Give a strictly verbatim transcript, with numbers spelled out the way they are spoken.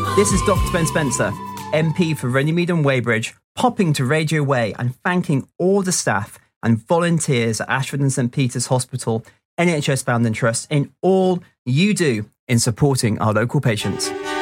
This is Doctor Ben Spencer, M P for Runnymede and Weybridge, popping to Radio Way and thanking all the staff and volunteers at Ashford and St Peter's Hospital, N H S Founding Trust, in all you do in supporting our local patients.